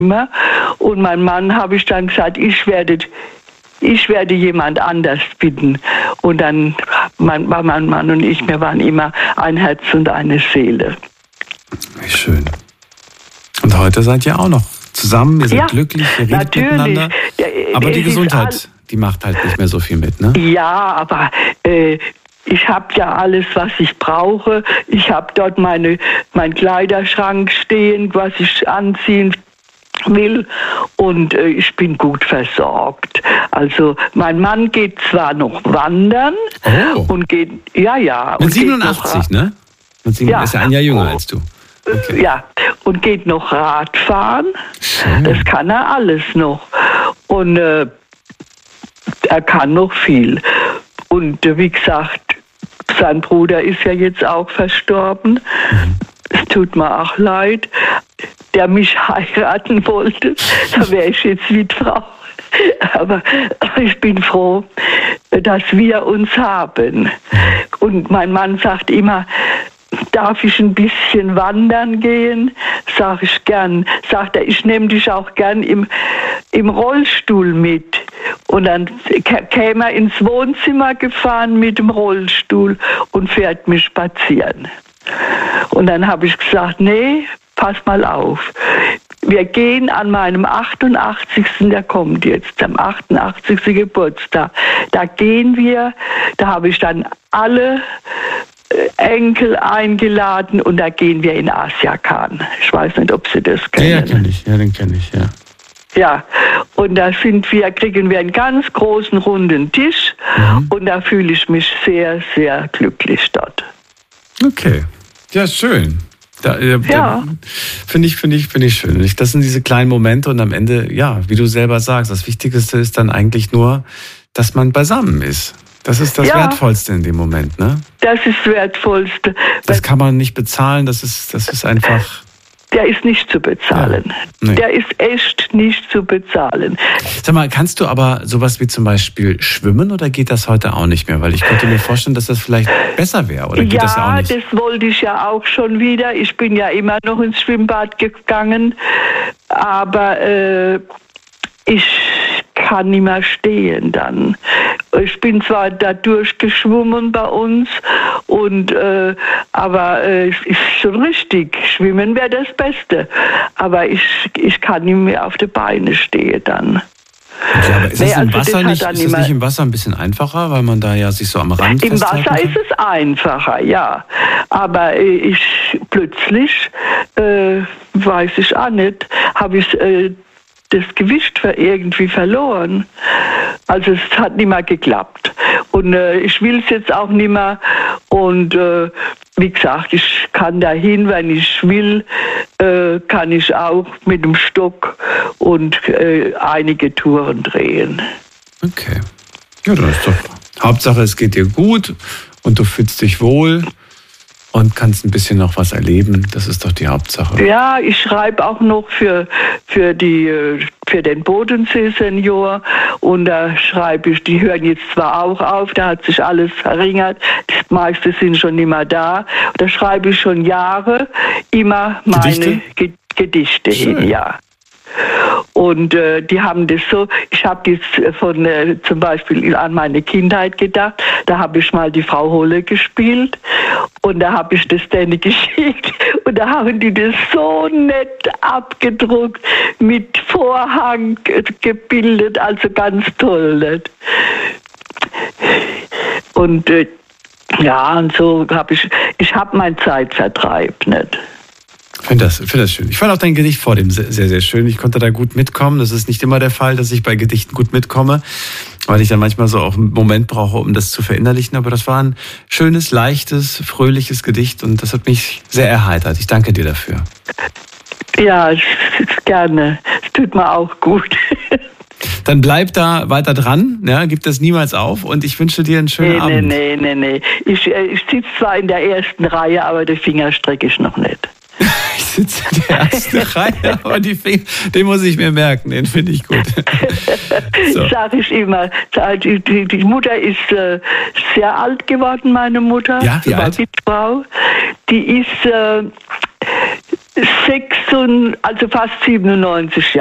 immer. Und mein Mann habe ich dann gesagt, ich werde jemand anders bitten. Und dann mein Mann und ich, wir waren immer ein Herz und eine Seele. Wie schön. Und heute seid ihr auch noch zusammen, ihr seid glücklich, ihr redet natürlich miteinander. Aber die Gesundheit, die macht halt nicht mehr so viel mit, ne? Ja, aber ich habe ja alles, was ich brauche. Ich habe dort meinen Kleiderschrank stehen, was ich anziehen will, und ich bin gut versorgt. Also mein Mann geht zwar noch wandern und geht, mit 87, ne? Ist ja ein Jahr jünger als du. Okay. Ja, und geht noch Radfahren. Schön. Das kann er alles noch. Und er kann noch viel. Und wie gesagt, sein Bruder ist ja jetzt auch verstorben. Es tut mir auch leid, der mich heiraten wollte. Da wäre ich jetzt Witfrau. Aber ich bin froh, dass wir uns haben. Und mein Mann sagt immer, darf ich ein bisschen wandern gehen? Sag ich gern. Sagt er, ich nehme dich auch gern im Rollstuhl mit. Und dann käme er ins Wohnzimmer gefahren mit dem Rollstuhl und fährt mich spazieren. Und dann habe ich gesagt, nee, pass mal auf. Wir gehen an meinem 88. Der kommt jetzt, am 88. Geburtstag. Da gehen wir, da habe ich dann alle Enkel eingeladen und da gehen wir in Asiakan. Ich weiß nicht, ob Sie das kennen. Ja, kenne ich. Ja, den kenne ich, ja. Ja, und da kriegen wir einen ganz großen, runden Tisch und da fühle ich mich sehr, sehr glücklich dort. Okay, ja, schön. Finde ich schön. Das sind diese kleinen Momente und am Ende, ja, wie du selber sagst, das Wichtigste ist dann eigentlich nur, dass man beisammen ist. Das ist das Wertvollste in dem Moment, ne? Das ist das Wertvollste. Das kann man nicht bezahlen, das ist einfach... Der ist nicht zu bezahlen. Ja, nee. Der ist echt nicht zu bezahlen. Sag mal, kannst du aber sowas wie zum Beispiel schwimmen oder geht das heute auch nicht mehr? Weil ich könnte mir vorstellen, dass das vielleicht besser wäre. Oder geht das auch nicht? Ja, das wollte ich ja auch schon wieder. Ich bin ja immer noch ins Schwimmbad gegangen. Aber ich kann nicht mehr stehen dann. Ich bin zwar da durchgeschwommen bei uns, aber es ist schon richtig. Schwimmen wäre das Beste. Aber ich kann nicht mehr auf die Beine stehen dann. Okay, aber ist es nicht im Wasser ein bisschen einfacher, weil man da ja sich so am Rand festhalten kann? Im Wasser ist es einfacher, ja. Aber plötzlich, weiß ich auch nicht, habe ich das Gewicht irgendwie verloren. Also es hat nicht mehr geklappt. Und ich will es jetzt auch nicht mehr. Und wie gesagt, ich kann dahin, wenn ich will, kann ich auch mit dem Stock und einige Touren drehen. Okay. Ja, das ist doch. Hauptsache, es geht dir gut und du fühlst dich wohl. Und kannst ein bisschen noch was erleben, das ist doch die Hauptsache. Ja, ich schreibe auch noch für den Bodensee-Senior und da schreibe ich, die hören jetzt zwar auch auf, da hat sich alles verringert, die meisten sind schon nicht mehr da. Da schreibe ich schon Jahre immer meine Gedichte hin, ja. Und die haben das so, ich habe jetzt zum Beispiel an meine Kindheit gedacht, da habe ich mal die Frau Holle gespielt und da habe ich das denen geschickt und da haben die das so nett abgedruckt, mit Vorhang gebildet, also ganz toll. Nicht? Und und so habe ich habe meinen Zeitvertreib, nicht? Ich finde das schön. Ich fand auch dein Gedicht vor dem sehr, sehr schön. Ich konnte da gut mitkommen. Das ist nicht immer der Fall, dass ich bei Gedichten gut mitkomme, weil ich dann manchmal so auch einen Moment brauche, um das zu verinnerlichen. Aber das war ein schönes, leichtes, fröhliches Gedicht und das hat mich sehr erheitert. Ich danke dir dafür. Ja, gerne. Es tut mir auch gut. Dann bleib da weiter dran, ja, gib das niemals auf und ich wünsche dir einen schönen Abend. Nee. Ich sitze zwar in der ersten Reihe, aber den Finger strecke ich noch nicht. Ich sitze in der ersten Reihe, aber den muss ich mir merken, den finde ich gut. So. Sag ich immer. Die Mutter ist sehr alt geworden, meine Mutter. Ja, wie alt? Die Frau, die ist also fast 97 Jahre.